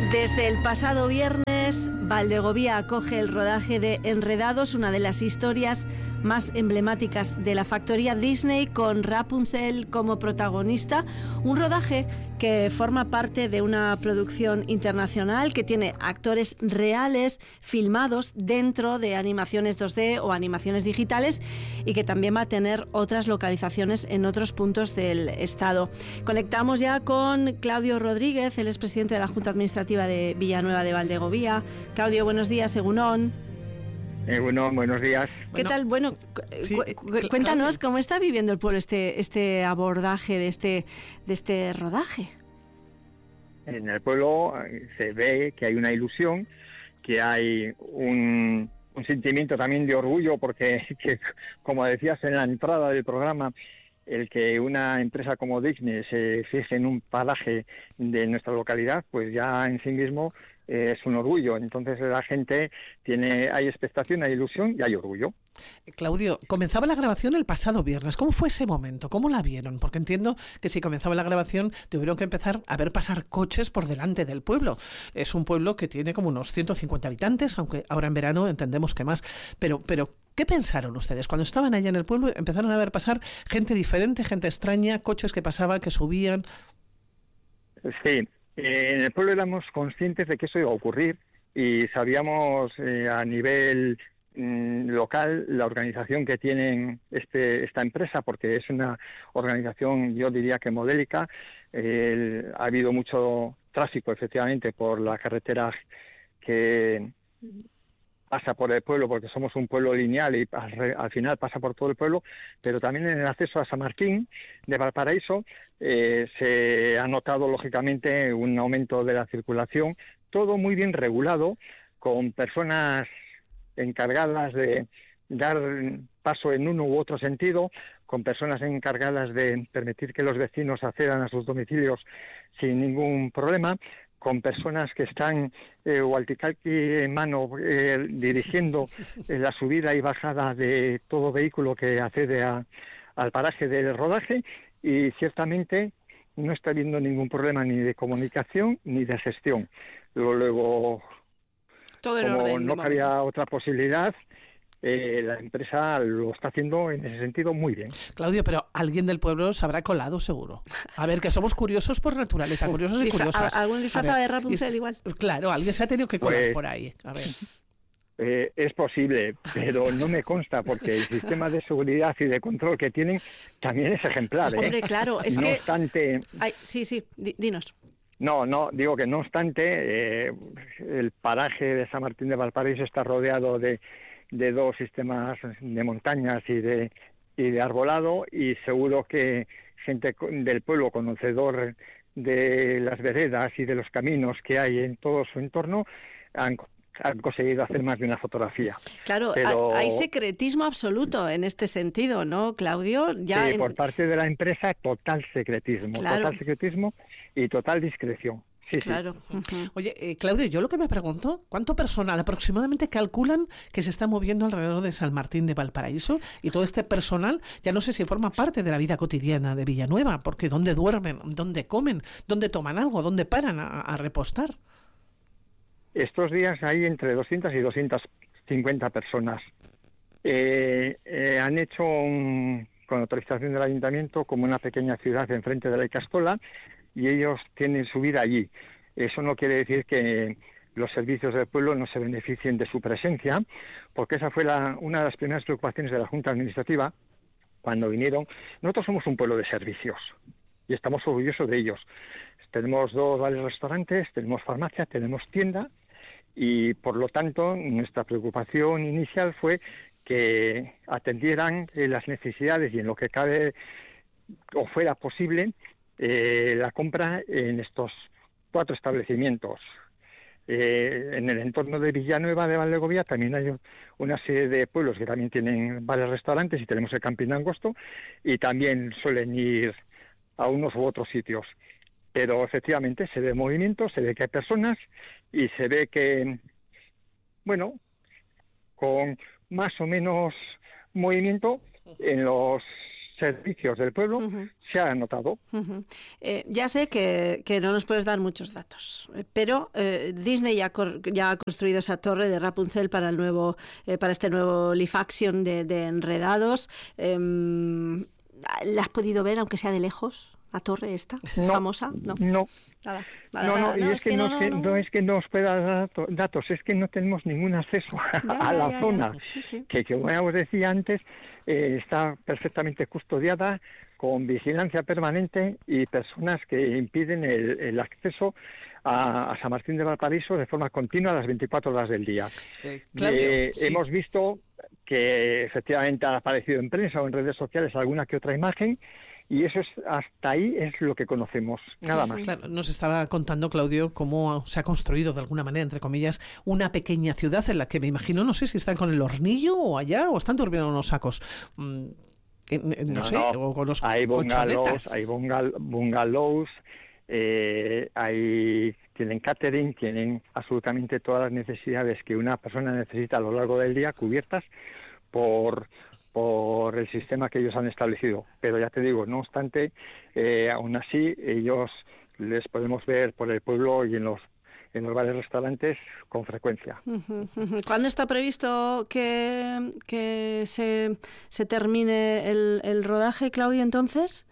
Desde el pasado viernes, Valdegovía acoge el rodaje de Enredados, una de las historias más emblemáticas de la factoría Disney, con Rapunzel como protagonista. Un rodaje que forma parte de una producción internacional que tiene actores reales filmados dentro de animaciones 2D o animaciones digitales, y que también va a tener otras localizaciones en otros puntos del estado. Conectamos ya con Claudio Rodríguez, él es presidente de la Junta Administrativa de Villanueva de Valdegovía. Claudio, buenos días, egunon. Buenos días. ¿Qué tal? Bueno, sí, cuéntanos cómo está viviendo el pueblo este abordaje de este rodaje. En el pueblo se ve que hay una ilusión, que hay un sentimiento también de orgullo, porque como decías en la entrada del programa, el que una empresa como Disney se fije en un paraje de nuestra localidad, pues ya en sí mismo es un orgullo. Entonces la gente hay expectación, hay ilusión y hay orgullo. Claudio, comenzaba la grabación el pasado viernes. ¿Cómo fue ese momento? ¿Cómo la vieron? Porque entiendo que si comenzaba la grabación tuvieron que empezar a ver pasar coches por delante del pueblo. Es un pueblo que tiene como unos 150 habitantes, aunque ahora en verano entendemos que más. Pero ¿qué pensaron ustedes? Cuando estaban allá en el pueblo empezaron a ver pasar gente diferente, gente extraña, coches que pasaban, que subían. Sí. En el pueblo éramos conscientes de que eso iba a ocurrir y sabíamos a nivel local la organización que tienen esta empresa, porque es una organización, yo diría que modélica. Ha habido mucho tráfico, efectivamente, por la carretera que pasa por el pueblo, porque somos un pueblo lineal y al final pasa por todo el pueblo, pero también en el acceso a San Martín de Valparaíso se ha notado lógicamente un aumento de la circulación, todo muy bien regulado, con personas encargadas de dar paso en uno u otro sentido, con personas encargadas de permitir que los vecinos accedan a sus domicilios sin ningún problema, con personas que están walkie-talkie en mano dirigiendo la subida y bajada de todo vehículo que accede al paraje del rodaje, y ciertamente no está habiendo ningún problema ni de comunicación ni de gestión. Luego, todo en como orden, no cabía otra posibilidad, la empresa lo está haciendo en ese sentido muy bien. Claudio, pero alguien del pueblo se habrá colado seguro. A ver, que somos curiosos por naturaleza, curiosos y curiosas. ¿Algún disfrazado de Rapunzel igual? Claro, alguien se ha tenido que colar por ahí. A ver. Es posible, pero no me consta, porque el sistema de seguridad y de control que tienen también es ejemplar. Hombre, claro, es no que... obstante... Sí, dinos. No, digo que no obstante, el paraje de San Martín de Valparaíso está rodeado de dos sistemas de montañas y de arbolado, y seguro que gente del pueblo, conocedor de las veredas y de los caminos que hay en todo su entorno, han conseguido hacer más de una fotografía. Claro, pero hay secretismo absoluto en este sentido, ¿no, Claudio? Sí, por parte de la empresa, total secretismo, claro. Total secretismo y total discreción. Sí, claro. Sí. Uh-huh. Oye, Claudio, yo lo que me pregunto, ¿cuánto personal aproximadamente calculan que se está moviendo alrededor de San Martín de Valparaíso? Y todo este personal, ya no sé si forma parte de la vida cotidiana de Villanueva, porque ¿dónde duermen? ¿Dónde comen? ¿Dónde toman algo? ¿Dónde paran a repostar? Estos días hay entre 200 y 250 personas. Han hecho, con autorización del ayuntamiento, como una pequeña ciudad enfrente de la Icastola, y ellos tienen su vida allí. Eso no quiere decir que los servicios del pueblo no se beneficien de su presencia, porque esa fue una de las primeras preocupaciones de la Junta Administrativa cuando vinieron. Nosotros somos un pueblo de servicios y estamos orgullosos de ellos. Tenemos 2 bares restaurantes, tenemos farmacia, tenemos tienda, y por lo tanto nuestra preocupación inicial fue que atendieran las necesidades y en lo que cabe o fuera posible la compra en estos 4 establecimientos. En el entorno de Villanueva de Valdegovía también hay una serie de pueblos que también tienen varios restaurantes, y tenemos el Camping Angosto, y también suelen ir a unos u otros sitios. Pero efectivamente se ve movimiento, se ve que hay personas y se ve que, bueno, con más o menos movimiento en los servicios del pueblo se ha notado. Ya sé que no nos puedes dar muchos datos, pero Disney ya ha construido esa torre de Rapunzel para este nuevo live action de Enredados. ¿La has podido ver, aunque sea de lejos? ¿La torre esta famosa? No. Nada, y es que no es que no os pueda dar datos, es que no tenemos ningún acceso a la zona, sí. que como os decía antes, está perfectamente custodiada, con vigilancia permanente y personas que impiden el acceso a San Martín de Valparaíso de forma continua a las 24 horas del día. Hemos visto que efectivamente ha aparecido en prensa o en redes sociales alguna que otra imagen, y eso hasta ahí es lo que conocemos, nada más. Claro, nos estaba contando, Claudio, cómo se ha construido de alguna manera, entre comillas, una pequeña ciudad en la que me imagino, no sé si están con el hornillo o allá, o están durmiendo en unos sacos. No sé, o con los colchonetas. Hay bungalows, tienen catering, tienen absolutamente todas las necesidades que una persona necesita a lo largo del día cubiertas por el sistema que ellos han establecido. Pero ya te digo, no obstante, aún así, ellos les podemos ver por el pueblo y en los bares y restaurantes con frecuencia. ¿Cuándo está previsto que se termine el rodaje, Claudio, entonces?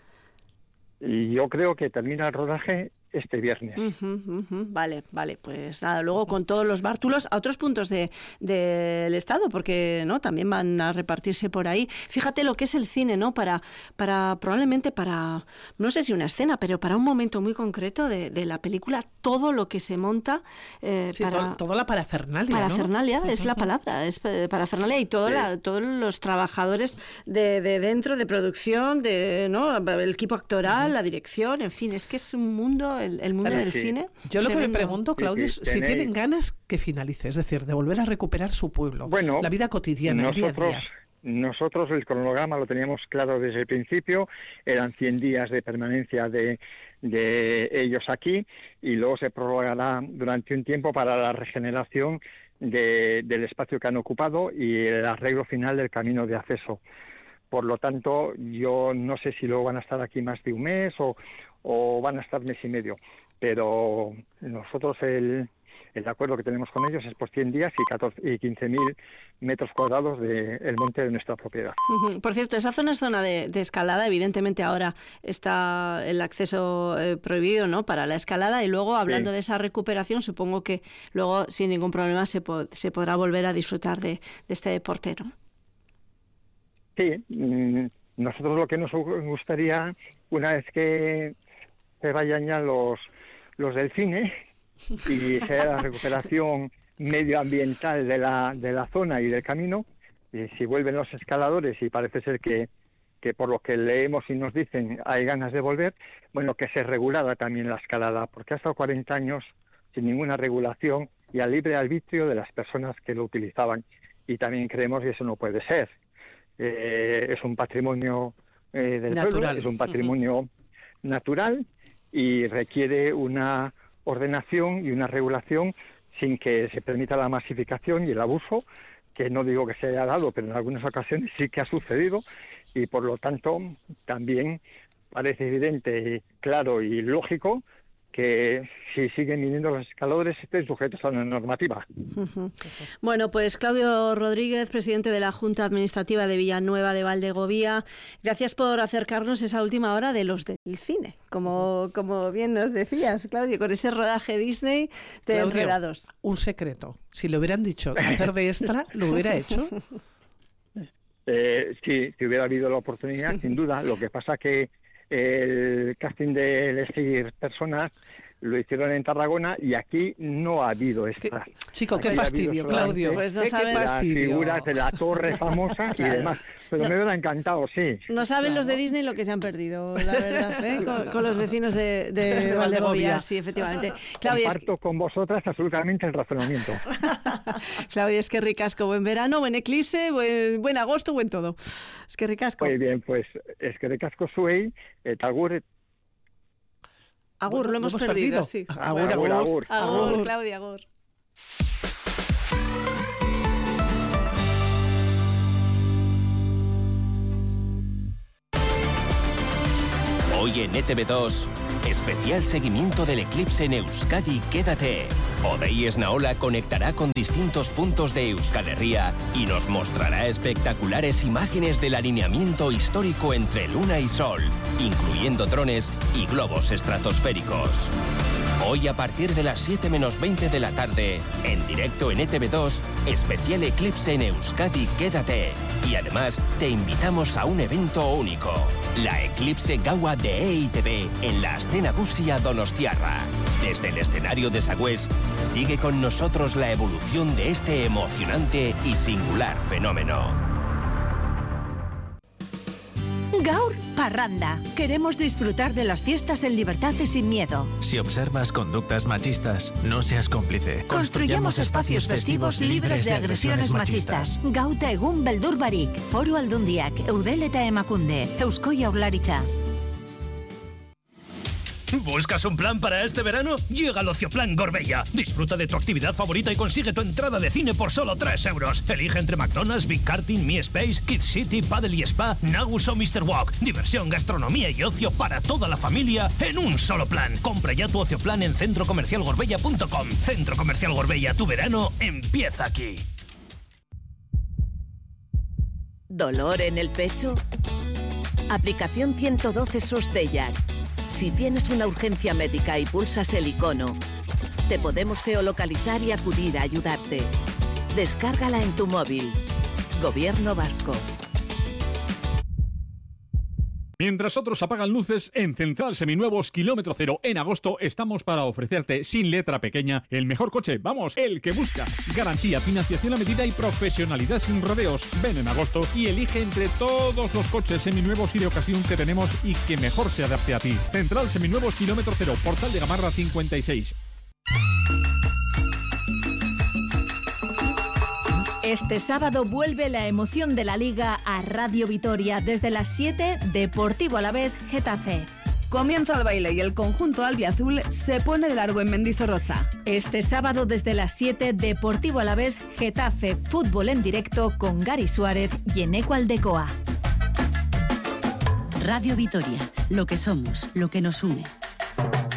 Y yo creo que termina el rodaje este viernes. Vale, pues nada, luego con todos los bártulos a otros puntos del estado, porque no también van a repartirse por ahí. Fíjate lo que es el cine, ¿no? Para probablemente para, no sé si una escena, pero para un momento muy concreto de la película, todo lo que se monta toda la parafernalia. Parafernalia, ¿no? Es la palabra, es parafernalia, y todos los trabajadores de dentro, de producción, el equipo actoral, la dirección, en fin, es que es un mundo, el mundo del cine. Yo lo que me pregunto, Claudio, es si tienen ganas que finalice, es decir, de volver a recuperar su pueblo, la vida cotidiana, el día a día. Nosotros el cronograma lo teníamos claro desde el principio, eran 100 días de permanencia de ellos aquí, y luego se prorrogará durante un tiempo para la regeneración del espacio que han ocupado y el arreglo final del camino de acceso. Por lo tanto, yo no sé si luego van a estar aquí más de un mes o van a estar mes y medio, pero nosotros el acuerdo que tenemos con ellos es por 100 días y 15.000 metros cuadrados del monte de nuestra propiedad. Por cierto, esa zona es zona de escalada. Evidentemente ahora está el acceso prohibido, ¿no?, para la escalada, y luego, hablando de esa recuperación, supongo que luego sin ningún problema se podrá volver a disfrutar de este deporte, ¿no? Sí, nosotros lo que nos gustaría, una vez que se vayan ya los delfines y sea la recuperación medioambiental de la zona y del camino, y si vuelven los escaladores, y parece ser que por lo que leemos y nos dicen hay ganas de volver, bueno, que se regulara también la escalada, porque ha estado 40 años sin ninguna regulación y al libre arbitrio de las personas que lo utilizaban, y también creemos que eso no puede ser. Es un patrimonio del pueblo, es un patrimonio natural, y requiere una ordenación y una regulación sin que se permita la masificación y el abuso, que no digo que se haya dado, pero en algunas ocasiones sí que ha sucedido, y por lo tanto también parece evidente, claro y lógico que si siguen viniendo los escaladores estén sujetos a la normativa. Bueno, pues Claudio Rodríguez, presidente de la Junta Administrativa de Villanueva de Valdegovía, gracias por acercarnos esa última hora de los del cine, como bien nos decías, Claudio, con ese rodaje Disney de Claudio, Enredados. Un secreto, si le hubieran dicho hacer de extra, ¿lo hubiera hecho? Sí, si hubiera habido la oportunidad, sin duda. Lo que pasa que el casting de elegir personas lo hicieron en Tarragona y aquí no ha habido extras. Chico, qué fastidio, Claudio. Pues no qué saben las figuras de la torre famosa y demás. Pero me hubiera encantado, sí. No saben los de Disney lo que se han perdido, la verdad, ¿eh? con los vecinos de Valdegovía, sí, efectivamente. Claudio, comparto con vosotras absolutamente el razonamiento. Claudio, es que ricasco, buen verano, buen eclipse, buen agosto, buen todo. Es que ricasco. Muy bien, pues es que ricasco zuei, tagur. Agur, lo hemos perdido. Sí. Agur, Claudia, agur. Hoy en ETV2, especial seguimiento del eclipse en Euskadi, quédate. Odei Esnaola conectará con distintos puntos de Euskal Herria y nos mostrará espectaculares imágenes del alineamiento histórico entre Luna y Sol, incluyendo drones y globos estratosféricos. Hoy a partir de las 7 menos 20 de la tarde, en directo en ETV2, especial eclipse en Euskadi, quédate. Y además te invitamos a un evento único, la Eclipse Gaua de EITB en la Aste Nagusia Donostiarra. Desde el escenario de Sagüés, sigue con nosotros la evolución de este emocionante y singular fenómeno. Gaur Parranda. Queremos disfrutar de las fiestas en libertad y sin miedo. Si observas conductas machistas, no seas cómplice. Construyamos espacios festivos libres de agresiones machistas. Gauta egun beldur barik. Foru Aldundiak, Eudel eta Emakunde, Eusko Jaurlaritza. ¿Buscas un plan para este verano? Llega al Ocioplan Gorbella. Disfruta de tu actividad favorita y consigue tu entrada de cine por solo 3 euros. Elige entre McDonald's, Big Karting, Mi Space, Kids City, Paddle y Spa, Nagus o Mr. Walk. Diversión, gastronomía y ocio para toda la familia en un solo plan. Compra ya tu Ocioplan en centrocomercialgorbella.com. Centro Comercial Gorbella, tu verano empieza aquí. ¿Dolor en el pecho? Aplicación 112 Sostellac. Si tienes una urgencia médica y pulsas el icono, te podemos geolocalizar y acudir a ayudarte. Descárgala en tu móvil. Gobierno vasco. Mientras otros apagan luces, en Central Seminuevos Kilómetro Cero, en agosto, estamos para ofrecerte, sin letra pequeña, el mejor coche, vamos, el que buscas. Garantía, financiación a medida y profesionalidad sin rodeos. Ven en agosto y elige entre todos los coches seminuevos y de ocasión que tenemos y que mejor se adapte a ti. Central Seminuevos Kilómetro Cero, Portal de Gamarra 56. Este sábado vuelve la emoción de la Liga a Radio Vitoria. Desde las 7, Deportivo Alavés, Getafe. Comienza el baile y el conjunto albiazul se pone de largo en Mendizorroza. Este sábado desde las 7, Deportivo Alavés, Getafe. Fútbol en directo con Gary Suárez y Eneco Aldecoa. Radio Vitoria, lo que somos, lo que nos une.